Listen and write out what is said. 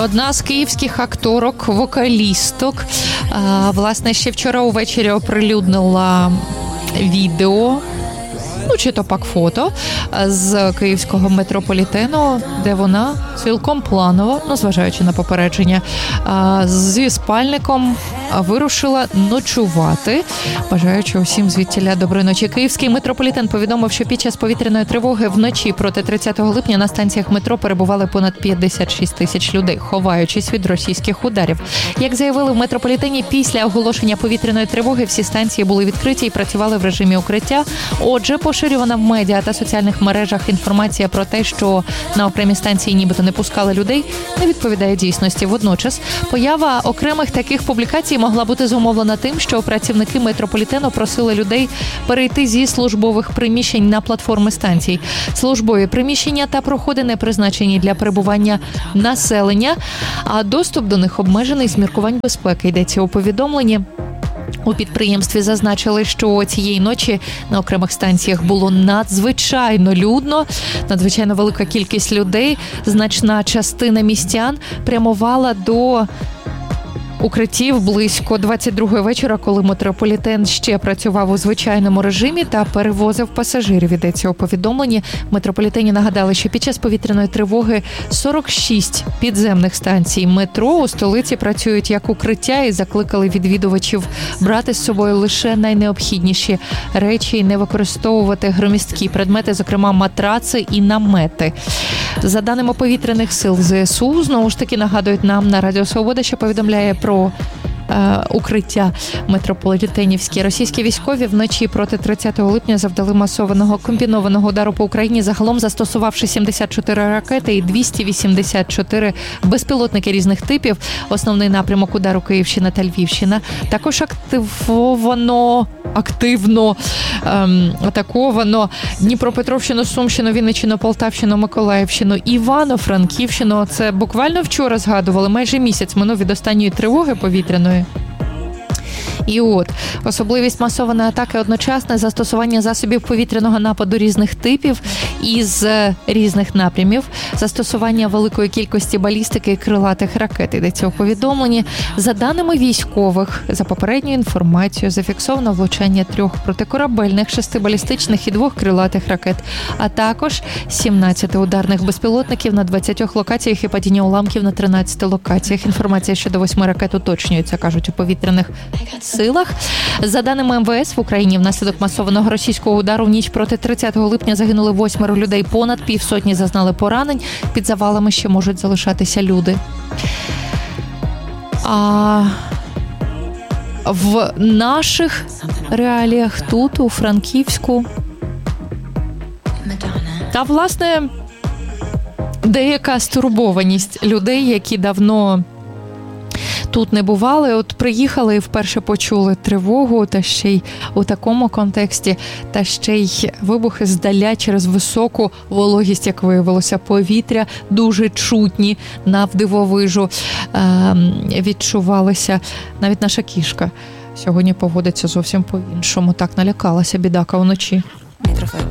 одна з київських акторок, вокалісток, власне, ще вчора увечері оприлюднила відео, чи то пак фото з київського метрополітену, де вона цілком планово, зважаючи на попередження, зі спальником вирушила ночувати, бажаючи усім звідтіля доброї ночі. Київський метрополітен повідомив, що під час повітряної тривоги вночі проти 30 липня на станціях метро перебували понад 56 тисяч людей, ховаючись від російських ударів. Як заявили в метрополітені, після оголошення повітряної тривоги всі станції були відкриті і працювали в режимі укриття. Отже, поширювана в медіа та соціальних мережах інформація про те, що на окремі станції нібито не пускали людей, не відповідає дійсності. Водночас, поява окремих таких публікацій могла бути зумовлена тим, що працівники метрополітену просили людей перейти зі службових приміщень на платформи станцій. Службові приміщення та проходи не призначені для перебування населення, а доступ до них обмежений з міркувань безпеки, йдеться у повідомленні. У підприємстві зазначили, що цієї ночі на окремих станціях було надзвичайно людно, надзвичайно велика кількість людей, значна частина містян прямувала до укриттів близько 22-ї вечора, коли метрополітен ще працював у звичайному режимі та перевозив пасажирів. Йдеться у повідомленні. В метрополітені нагадали, що під час повітряної тривоги 46 підземних станцій метро у столиці працюють як укриття і закликали відвідувачів брати з собою лише найнеобхідніші речі і не використовувати громісткі предмети, зокрема матраци і намети. За даними повітряних сил ЗСУ, знову ж таки нагадують нам на Радіо Свобода, що повідомляє про укриття метрополітенівські. Російські військові вночі проти 30 липня завдали масованого комбінованого удару по Україні, загалом застосувавши 74 ракети і 284 безпілотники різних типів. Основний напрямок удару Київщина та Львівщина. Також активно атаковано Дніпропетровщину, Сумщину, Вінниччину, Полтавщину, Миколаївщину, Івано-Франківщину. Це буквально вчора згадували, майже місяць минув від останньої тривоги повітряної. І особливість масованої атаки – одночасне застосування засобів повітряного нападу різних типів із різних напрямів, застосування великої кількості балістики і крилатих ракет. Йдеться у повідомленні. За даними військових, за попередньою інформацією, зафіксовано влучання 3 протикорабельних, 6 балістичних і 2 крилатих ракет, а також 17 ударних безпілотників на 20 локаціях і падіння уламків на 13 локаціях. Інформація щодо 8 ракет уточнюється, кажуть у повітряних силах. За даними МВС, в Україні внаслідок масованого російського удару в ніч проти 30 липня загинули 8 людей, понад півсотні зазнали поранень, під завалами ще можуть залишатися люди. А в наших реаліях тут, у Франківську, та, власне, деяка стурбованість людей, які давно тут не бували, приїхали і вперше почули тривогу, та ще й у такому контексті, та ще й вибухи здаля через високу вологість, як виявилося, повітря, дуже чутні, навдивовижу відчувалися. Навіть наша кішка сьогодні поводиться зовсім по-іншому. Так налякалася бідака вночі.